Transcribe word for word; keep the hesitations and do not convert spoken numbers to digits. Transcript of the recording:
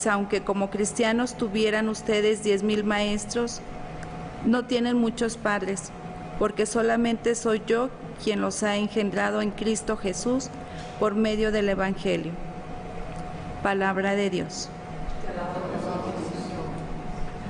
Aunque como cristianos tuvieran ustedes diez mil maestros, no tienen muchos padres, porque solamente soy yo quien los ha engendrado en Cristo Jesús por medio del Evangelio. Palabra de Dios.